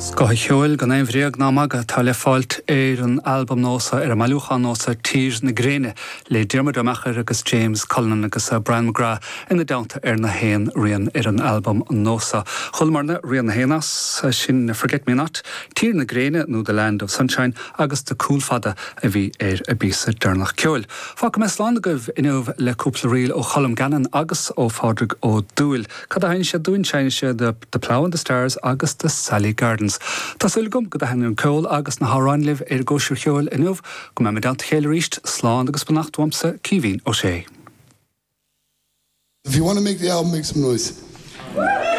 Go cheol gan éimhríag ná maga tá le fáilt an album nósa a mailúchan nósa tír na gréine le Diarmuid O'Meachar agus James Cullinan agus Brian McGrath ina damta na héan rian an album nósa. Chulmarna rian na héanas sin na Forget Me Not, tír na gréine nó The Land of Sunshine agus de cool fada a bhí a bísa darnach ceol. Fá go mes lánagah inmh le cúpla riil ó Colm Gannon agus ó Fádrig ó Dúil. Cad a hain sé dúin se de Plough and the Stars agus de Sally Gardens. Tásúil gom go henn an ceol agus na háránlih góisiú cheol inmh go me danta chéile ríist slán agus banachtwamsa Cíhín ó sé. If you want to make the album, make some noise.